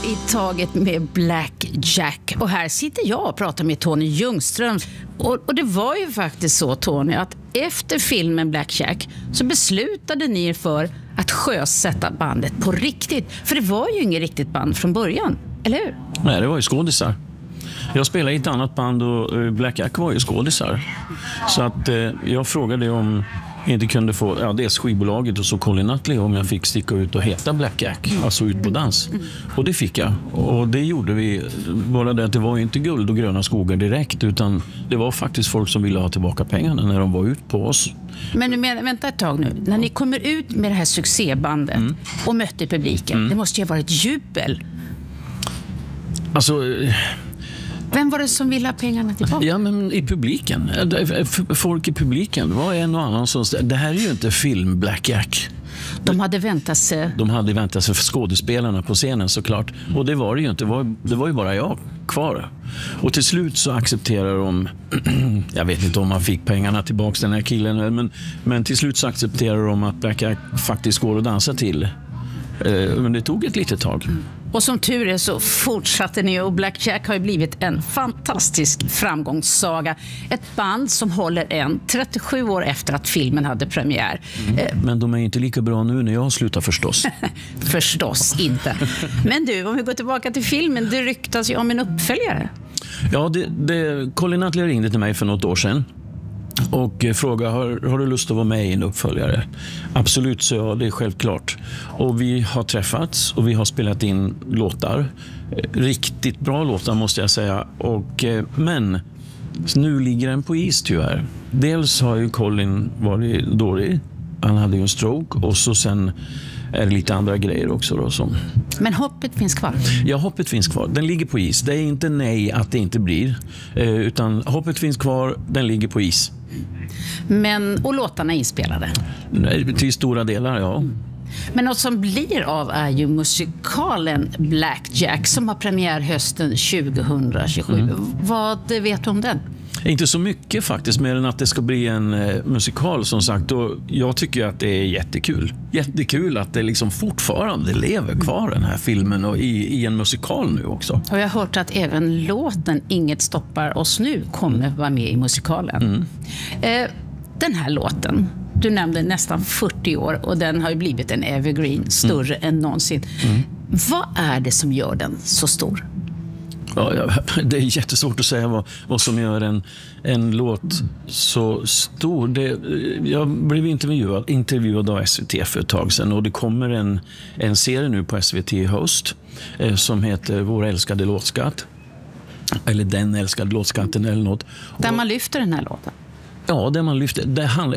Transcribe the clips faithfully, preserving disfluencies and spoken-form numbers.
i taget med Black Jack. Och här sitter jag och pratar med Tony Ljungström. Och, och det var ju faktiskt så, Tony, att efter filmen Black Jack så beslutade ni er för att sjösätta bandet på riktigt. För det var ju inget riktigt band från början, eller hur? Nej, det var ju skådisar. Jag spelade i ett annat band och Black Jack var ju skådisar. Så att eh, jag frågade om jag inte kunde få, ja, dels skivbolaget och så Colin Nutley om jag fick sticka ut och heta Black Jack, alltså ut på dans. Och det fick jag. Och det gjorde vi, bara det att det var ju inte guld och gröna skogar direkt, utan det var faktiskt folk som ville ha tillbaka pengarna när de var ut på oss. Men nu men, vänta ett tag nu. När ni kommer ut med det här succébandet mm. och mötte publiken, mm. det måste ju ha varit jubel. Alltså... Vem var det som ville ha pengarna tillbaka? Ja, men i publiken. Folk i publiken. Det var en och annan som... Det här är ju inte film Black Jack. De hade väntat sig... De hade väntat sig för skådespelarna på scenen, såklart. Och det var det ju inte. Det var, det var ju bara jag kvar. Och till slut så accepterar de... jag vet inte om man fick pengarna tillbaka, den här killen. Men, men till slut så accepterar de att Black Jack faktiskt går att dansa till. Men det tog ett litet tag. Mm. Och som tur är så fortsatte ni, och Black Jack har ju blivit en fantastisk framgångssaga. Ett band som håller än trettiosju år efter att filmen hade premiär. Mm. Men de är inte lika bra nu när jag slutar förstås. Förstås inte. Men du, om vi går tillbaka till filmen, det ryktas ju om en uppföljare. Ja, det, det, Colin Nutley ringde till mig för något år sedan och frågade, har, har du lust att vara med i en uppföljare? Absolut, så ja, det är självklart. Och vi har träffats och vi har spelat in låtar. Riktigt bra låtar måste jag säga. Och, men nu ligger den på is tyvärr. Dels har ju Colin varit dålig. Han hade ju en stroke och så sen är det lite andra grejer också då som... Men hoppet finns kvar? Ja, hoppet finns kvar. Den ligger på is. Det är inte nej att det inte blir. Eh, utan hoppet finns kvar, den ligger på is. Men, och låtarna är inspelade? Nej, till stora delar, ja. Men något som blir av är ju musikalen Black Jack som har premiär hösten tjugohundratjugosju. Mm. Vad vet du om den? Inte så mycket faktiskt, mer än att det ska bli en eh, musikal som sagt. Och jag tycker att det är jättekul. Jättekul att det liksom fortfarande lever kvar den här filmen och i, i en musikal nu också. Och jag har hört att även låten Inget stoppar oss nu kommer vara med i musikalen. Mm. Eh, den här låten, du nämnde nästan fyrtio år och den har ju blivit en evergreen, större mm. än någonsin. Mm. Vad är det som gör den så stor? Ja, det är jättesvårt att säga vad, vad som gör en, en låt så stor. Det, jag blev intervjuad, intervjuad av S V T för ett tag sedan och det kommer en, en serie nu på S V T i höst eh, som heter Vår älskade låtskatt. Eller Den älskade låtskatten eller något. Där man lyfter den här låten. Ja, det man lyfter. Det handlar,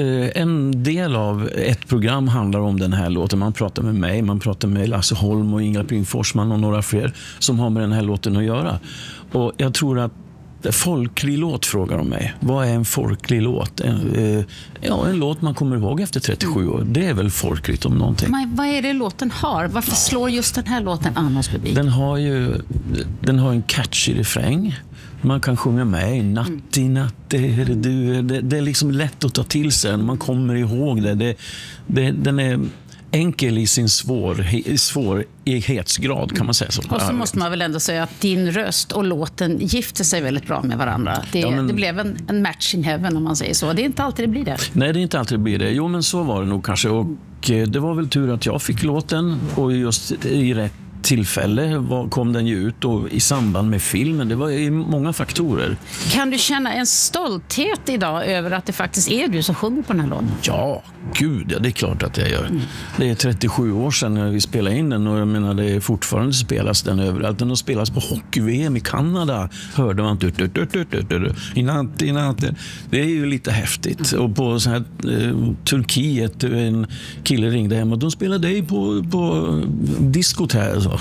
en del av ett program handlar om den här låten. Man pratar med mig, man pratar med Lasse Holm och Ingela Pling Forsman och några fler som har med den här låten att göra. Och jag tror att folklig låt frågar om mig. Vad är en folklig låt? En, ja, en låt man kommer ihåg efter trettiosju år. Det är väl folkligt om någonting. Men vad är det låten har? Varför slår just den här låten annars förbi? Den har ju den har en catchy refräng. Man kan sjunga med i natt i natt, det är, du, det, det är liksom lätt att ta till sig när man kommer ihåg det. det, det den är enkel i sin svår, svårighetsgrad kan man säga så. Och så måste man väl ändå säga att din röst och låten gifter sig väldigt bra med varandra. Det, ja, men, det blev en, en match in heaven om man säger så. Det är inte alltid det blir det. Nej, det är inte alltid det blir det. Jo, men så var det nog kanske. Och det var väl tur att jag fick låten och just i rätt tillfälle var, kom den ju ut och i samband med filmen. Det var ju många faktorer. Kan du känna en stolthet idag över att det faktiskt är du som sjunger på den här låten? Ja, gud, ja, det är klart att jag gör. Mm. Det är trettiosju år sedan när vi spelade in den och jag menar, det är fortfarande spelas den överallt. Den har spelats på hockey-V M i Kanada. Hörde man du, du, du, du, du, du, i natt, i natt. Det är ju lite häftigt. Mm. Och på så här eh, Turkiet, en kille ringde hem och de spelade dig på, på diskot här. Så,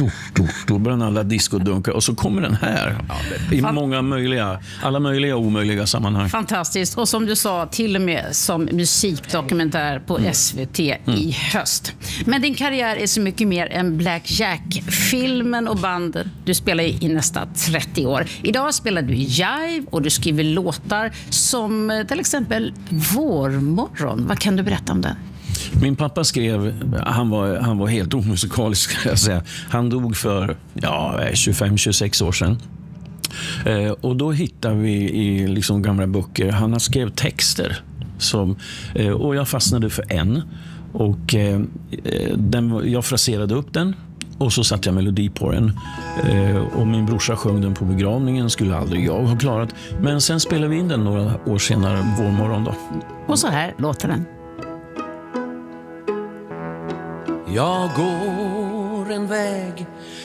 då börjar alla diskodunka och så kommer den här i Fan- många möjliga, alla möjliga och omöjliga sammanhang. Fantastiskt. Och som du sa, till och med som musikdokumentär på mm. S V T mm. i höst. Men din karriär är så mycket mer än Black Jack. Filmen och bandet du spelar i nästan trettio år. Idag spelar du jive och du skriver låtar som till exempel Vårmorgon. Vad kan du berätta om den? Min pappa skrev, han var, han var helt omusikalisk ska jag säga. Han dog för ja, tjugofem tjugosex år sedan. Eh, och då hittar vi i liksom gamla böcker, han har skrev texter. Som, eh, och jag fastnade för en. Och eh, den, jag fraserade upp den. Och så satte jag melodi på den. Eh, och min brorsa sjöng den på begravningen. Skulle aldrig jag ha klarat. Men sen spelade vi in den några år senare, vår morgon då. Och så här låter den. Jag går en väg